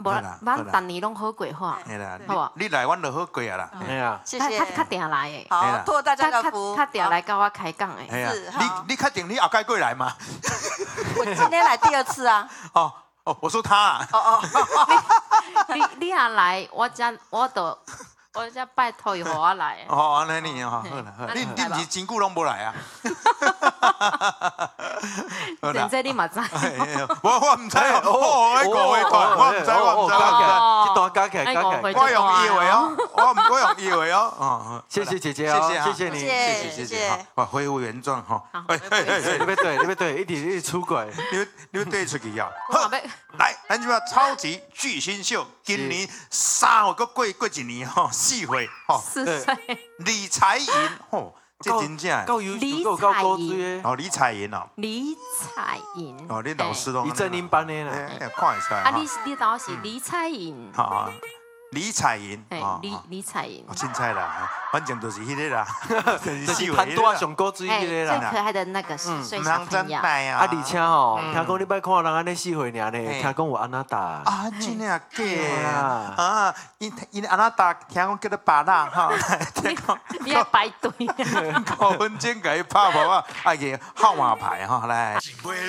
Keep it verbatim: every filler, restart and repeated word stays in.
无咱逐年拢好规划， 嘿啦， 好无？ 你来阮就好过啊啦。 哎呀， 谢谢他他较定来诶， 好，托大家他他的福。 他定来甲我开讲诶。 哎呀， 是好你你确定你后盖过来吗？ 我今天来第二次啊。 哦哦，我说他啊。 哦哦， 你你若来，我才我就我才拜托伊互我来。 哦，安尼呢，好啦好啦，你你毋是真久拢无来啊？ 真这你嘛知？ 我我唔知哦，我喺国会团，我唔知我唔知我。 这段加起来加起来， 我用以为哦，我唔我用以为哦。哦， 谢谢姐姐哦，谢谢你， 谢谢谢谢谢。好，恢复原状哈。哎哎哎， 你别对，你别对，一直一直出轨。 你你对出去啊？ 好， 来，咱就要超级巨星秀，今年三月过过过一年吼，四岁吼， 四岁。 李彩莹吼，这真正够有够够高追哦，李彩莹哦， 李彩莹。 哦，你老师都李正英班的啦， 哎，看会出来啊，你你当是李彩莹。 好，李彩莹， 哎，李李彩莹。 凊彩啦，反正就是迄个啦， 这是潘多上高追迄个最啦。 可爱的那个十岁小朋友。 啊， 啊，而且吼，听讲你捌看人安尼四岁尔呢，听讲有安娜达。 啊，真诶假诶啊！啊，因因安那达听讲叫做巴拉哈，听讲你要排队。 五分钟甲伊拍无啊，啊个号码牌哈来。